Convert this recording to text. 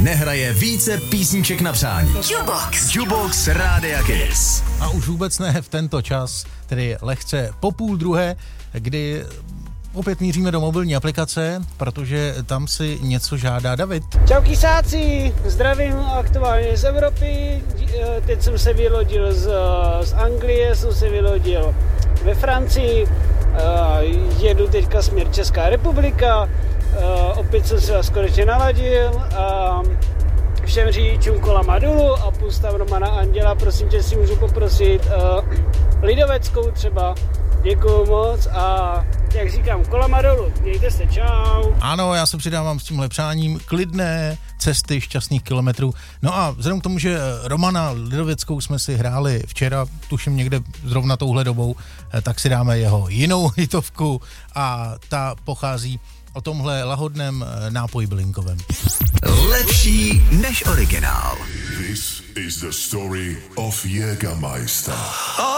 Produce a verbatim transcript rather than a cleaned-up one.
nehraje více písniček na přání. Jukebox. Jukebox Rádia Kiss. A už vůbec ne v tento čas, tedy lehce po půl druhé, kdy opět míříme do mobilní aplikace, protože tam si něco žádá David. Čau kysáci, zdravím aktuálně z Evropy, teď jsem se vylodil z, z Anglie, jsem se vylodil ve Francii, jedu teďka směr Česká republika, opět jsem se vás konečně naladil a všem řidičům kola má dolů a pustám Romana Anděla, prosím tě, si můžu poprosit lidoveckou třeba. Děkuju moc a jak říkám, kola má dolů. Mějte se, čau. Ano, já se přidávám s tímhle přáním klidné cesty, šťastných kilometrů. No a vzhledem k tomu, že Romana Lidověckou jsme si hráli včera, tuším někde zrovna touhle dobou, tak si dáme jeho jinou hitovku a ta pochází o tomhle lahodném nápoji bylinkovém. Lepší než originál. This is the story of Jägermeister.